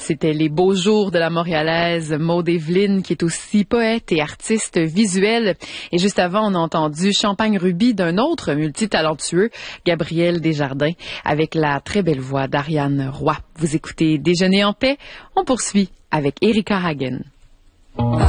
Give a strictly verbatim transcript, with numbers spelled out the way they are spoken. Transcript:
C'était les beaux jours de la Montréalaise Maude Evelyne, qui est aussi poète et artiste visuel. Et juste avant, on a entendu Champagne Ruby d'un autre multitalentueux, Gabriel Desjardins, avec la très belle voix d'Ariane Roy. Vous écoutez Déjeuner en paix. On poursuit avec Erika Hagen.